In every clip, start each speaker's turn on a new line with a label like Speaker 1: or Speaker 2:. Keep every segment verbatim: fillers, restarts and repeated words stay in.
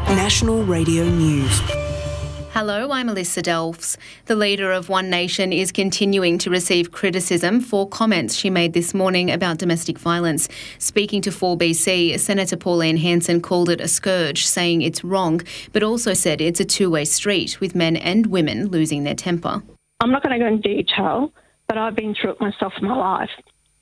Speaker 1: National Radio News.
Speaker 2: Hello, I'm Alyssa Delfs. The leader of One Nation is continuing to receive criticism for comments she made this morning about domestic violence. Speaking to four B C, Senator Pauline Hanson called it a scourge, saying it's wrong, but also said it's a two-way street, with men and women losing their temper.
Speaker 3: I'm not going to go into detail, but I've been through it myself in my life.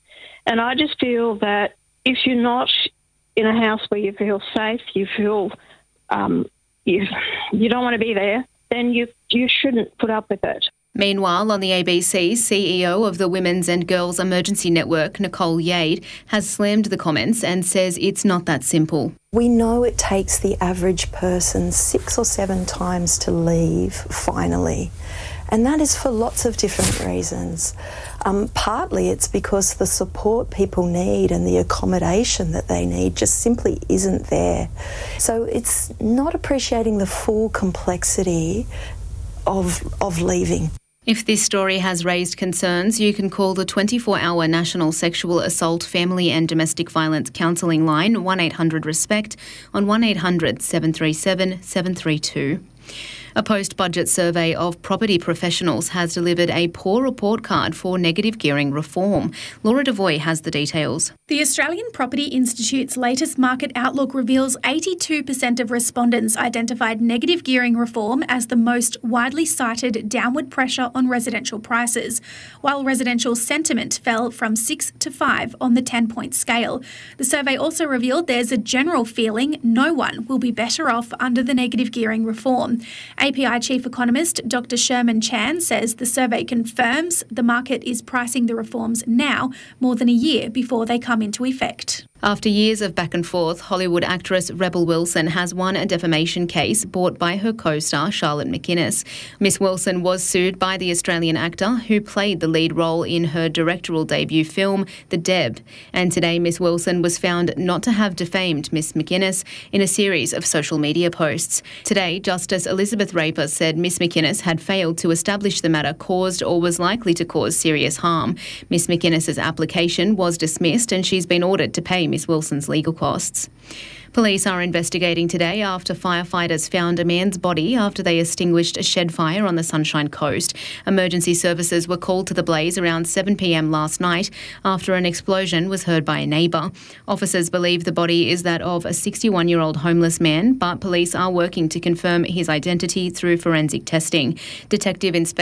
Speaker 3: And I just feel that if you're not in a house where you feel safe, you feel um, you, you don't want to be there, then you you shouldn't put up with it.
Speaker 2: Meanwhile, on the A B C, C E O of the Women's and Girls Emergency Network, Nicole Yade, has slammed the comments and says it's not that simple.
Speaker 4: We know it takes the average person six or seven times to leave, finally. And that is for lots of different reasons. Um, partly it's because the support people need and the accommodation that they need just simply isn't there. So it's not appreciating the full complexity of, of leaving.
Speaker 2: If this story has raised concerns, you can call the twenty-four hour National Sexual Assault, Family and Domestic Violence Counselling line one eight hundred RESPECT on one eight hundred seven three seven seven three two. A post-budget survey of property professionals has delivered a poor report card for negative gearing reform. Laura Devoy has the details.
Speaker 5: The Australian Property Institute's latest market outlook reveals eighty-two percent of respondents identified negative gearing reform as the most widely cited downward pressure on residential prices, while residential sentiment fell from six to five on the ten-point scale. The survey also revealed there's a general feeling no one will be better off under the negative gearing reform. A P I Chief Economist Doctor Sherman Chan says the survey confirms the market is pricing the reforms now more than a year before they come into effect.
Speaker 2: After years of back and forth, Hollywood actress Rebel Wilson has won a defamation case brought by her co-star Charlotte McInnes. Miss Wilson was sued by the Australian actor who played the lead role in her directorial debut film, The Deb. And today Miss Wilson was found not to have defamed Miss McInnes in a series of social media posts. Today, Justice Elizabeth Raper said Miss McInnes had failed to establish the matter caused or was likely to cause serious harm. Miss McInnes's application was dismissed and she's been ordered to pay Miss Wilson's legal costs. Police are investigating today after firefighters found a man's body after they extinguished a shed fire on the Sunshine Coast. Emergency services were called to the blaze around seven p m last night after an explosion was heard by a neighbour. Officers believe the body is that of a sixty-one-year-old homeless man, but police are working to confirm his identity through forensic testing. Detective Inspector